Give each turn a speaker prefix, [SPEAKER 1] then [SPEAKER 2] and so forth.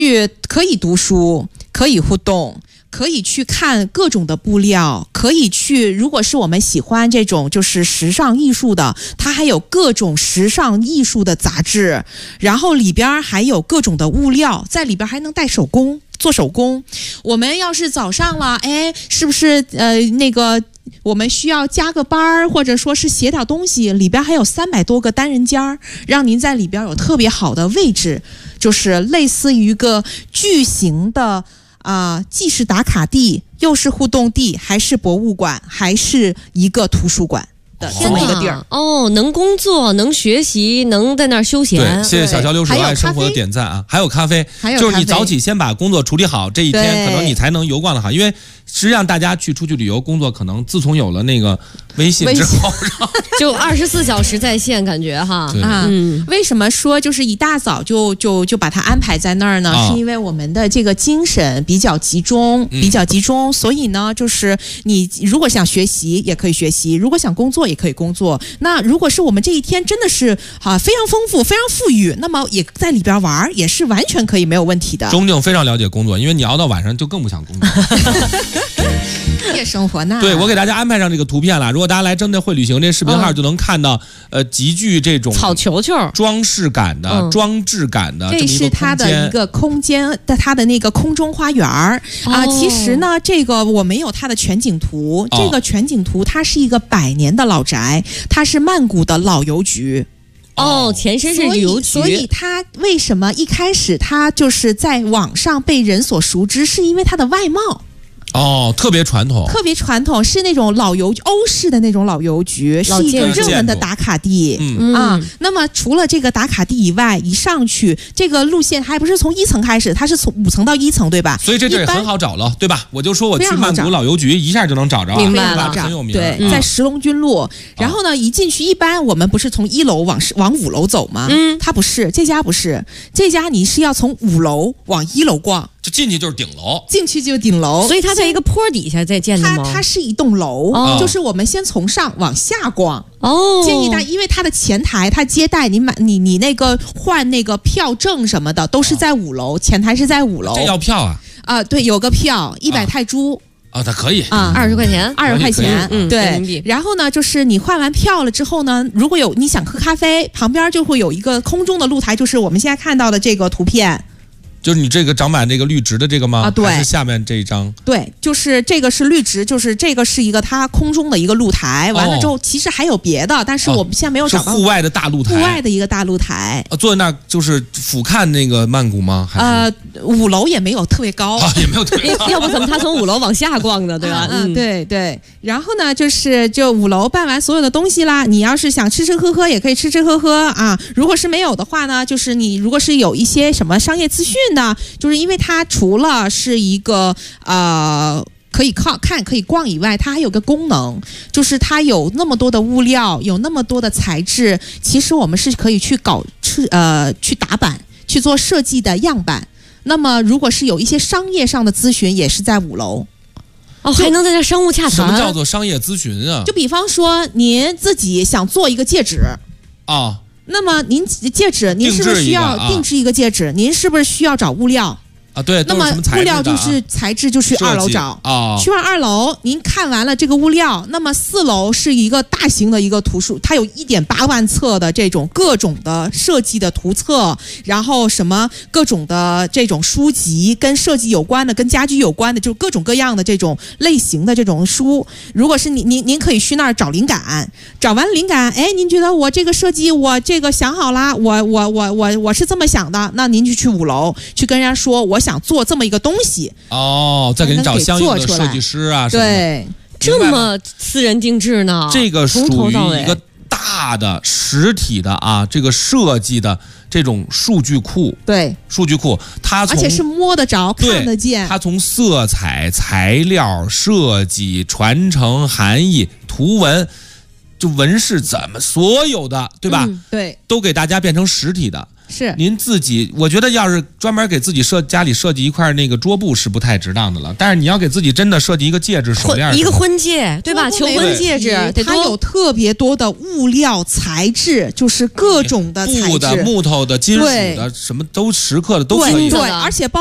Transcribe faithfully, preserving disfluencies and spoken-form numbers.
[SPEAKER 1] 去可以读书，可以互动。可以去看各种的布料，可以去，如果是我们喜欢这种就是时尚艺术的，它还有各种时尚艺术的杂志，然后里边还有各种的物料，在里边还能带手工做手工。我们要是早上了，哎，是不是呃那个我们需要加个班儿，或者说是写点东西，里边还有三百多个单人间儿，让您在里边有特别好的位置，就是类似于一个巨型的。啊、呃，既是打卡地，又是互动地，还是博物馆，还是一个图书馆的这么一个地儿。
[SPEAKER 2] 哦，能工作，能学习，能在那儿休闲。
[SPEAKER 3] 对，谢谢小乔六十爱生活的点赞啊！还有咖啡，
[SPEAKER 1] 还有
[SPEAKER 3] 就是你早起先把工作处理好，这一天可能你才能游逛的好，因为。实际上，大家去出去旅游工作，可能自从有了那个微信之后，
[SPEAKER 2] 就二十四小时在线，感觉哈
[SPEAKER 1] 啊。嗯，为什么说就是一大早就就就把它安排在那儿呢？啊、是因为我们的这个精神比较集中，比较集中，嗯、所以呢，就是你如果想学习也可以学习，如果想工作也可以工作。那如果是我们这一天真的是啊非常丰富、非常富裕，那么也在里边玩，也是完全可以没有问题的。
[SPEAKER 3] 钟静非常了解工作，因为你熬到晚上就更不想工作。
[SPEAKER 1] 夜生活呢？
[SPEAKER 3] 对，我给大家安排上这个图片了。如果大家来真的会旅行这视频号，就能看到、嗯、呃极具这种
[SPEAKER 2] 草球球
[SPEAKER 3] 装饰感的、嗯、装置感的。
[SPEAKER 1] 这是它的一个空间的，它的那个空中花园啊、哦呃。其实呢，这个我没有它的全景图。哦、这个全景图它是一个百年的老宅，它是曼谷的老邮局。
[SPEAKER 2] 哦，前身是旅游局，
[SPEAKER 1] 所以，所以它为什么一开始它就是在网上被人所熟知，是因为它的外貌。
[SPEAKER 3] 哦，特别传统，
[SPEAKER 1] 特别传统，是那种老邮欧式的那种老邮局，是一个热门的打卡地、
[SPEAKER 3] 嗯、
[SPEAKER 1] 啊。那么除了这个打卡地以外，一上去这个路线还不是从一层开始，它是从五层到一层，对吧？
[SPEAKER 3] 所以这地儿很好找了，对吧？我就说我去曼谷老邮局，一下就能找着，
[SPEAKER 2] 明白了，
[SPEAKER 3] 很有名。
[SPEAKER 1] 对，嗯、在石龙军路。然后呢，一进去，一般我们不是从一楼往往五楼走吗？嗯，它不是，这家不是，这家你是要从五楼往一楼逛。
[SPEAKER 3] 就进去就是顶楼，
[SPEAKER 1] 进去就是顶楼，
[SPEAKER 2] 所以它在一个坡底下在建的吗？
[SPEAKER 1] 它它是一栋楼、哦，就是我们先从上往下逛。
[SPEAKER 2] 哦，
[SPEAKER 1] 建议大家，因为它的前台，它接待你买你你那个换那个票证什么的，都是在五楼、哦，前台是在五楼。
[SPEAKER 3] 这要票啊？
[SPEAKER 1] 啊、呃，对，有个票，一百泰铢。
[SPEAKER 3] 啊，它可以
[SPEAKER 1] 啊，
[SPEAKER 2] 二十块钱，
[SPEAKER 1] 二十块钱，
[SPEAKER 2] 嗯，
[SPEAKER 1] 对。然后呢，就是你换完票了之后呢，如果有你想喝咖啡，旁边就会有一个空中的露台，就是我们现在看到的这个图片。
[SPEAKER 3] 就是你这个长板这个绿植的这个吗？
[SPEAKER 1] 啊，对，
[SPEAKER 3] 还是下面这一张？
[SPEAKER 1] 对，就是这个是绿植，就是这个是一个它空中的一个露台。完了之后，其实还有别的，但是我们现在没有找到。
[SPEAKER 3] 是户外的大露台。
[SPEAKER 1] 户外的一个大露台。
[SPEAKER 3] 啊，坐在那就是俯瞰那个曼谷吗？还是
[SPEAKER 1] 呃，五楼也没有特别高，
[SPEAKER 3] 啊、也没有特别高。
[SPEAKER 2] 要不怎么他从五楼往下逛的，对吧？
[SPEAKER 1] 嗯，对对。然后呢，就是就五楼办完所有的东西啦。你要是想吃吃喝喝，也可以吃吃喝喝啊。如果是没有的话呢，就是你如果是有一些什么商业资讯的，就是因为。因为它除了是一个呃可以靠看可以逛以外，它还有个功能，就是它有那么多的物料，有那么多的材质，其实我们是可以去搞去呃去打版，去做设计的样板。那么如果是有一些商业上的咨询，也是在五楼。
[SPEAKER 2] 哦，还能在这商务洽谈？
[SPEAKER 3] 什么叫做商业咨询啊？
[SPEAKER 1] 就比方说您自己想做一个戒指
[SPEAKER 3] 啊，
[SPEAKER 1] 那么您戒指您是不是需要定制一个戒指？啊、您是不是需要找物料？
[SPEAKER 3] 啊，对，
[SPEAKER 1] 那么物料就是材质，就去二楼找
[SPEAKER 3] 啊。
[SPEAKER 1] 去完二楼，您看完了这个物料，那么四楼是一个大型的一个图书，它有一点八万册的这种各种的设计的图册，然后什么各种的这种书籍，跟设计有关的，跟家居有关的，就各种各样的这种类型的这种书。如果是您您您可以去那儿找灵感，找完灵感，哎，您觉得我这个设计我这个想好了，我我我我我是这么想的，那您就去五楼去跟人家说我想做这么一个东西
[SPEAKER 3] 哦，再给你找相应的设计师啊什么的。
[SPEAKER 1] 对，
[SPEAKER 2] 这么私人定制呢？
[SPEAKER 3] 这个属于一个大的实体的啊，这个设计的这种数据库。
[SPEAKER 1] 对，
[SPEAKER 3] 数据库，它从
[SPEAKER 1] 而且是摸得着、看得见。
[SPEAKER 3] 它从色彩、材料、设计、传承、含义、图文。就纹饰怎么所有的对吧、
[SPEAKER 1] 嗯？对，
[SPEAKER 3] 都给大家变成实体的。
[SPEAKER 1] 是
[SPEAKER 3] 您自己，我觉得要是专门给自己设家里设计一块那个桌布是不太值当的了。但是你要给自己真的设计一个戒指、手链，
[SPEAKER 2] 一个婚戒，对吧？求婚戒指得
[SPEAKER 1] 它有特别多的物料材质，就是各种的材质，
[SPEAKER 3] 布的、木头的、金属的，什么都石刻的都可以。
[SPEAKER 1] 对，而且包。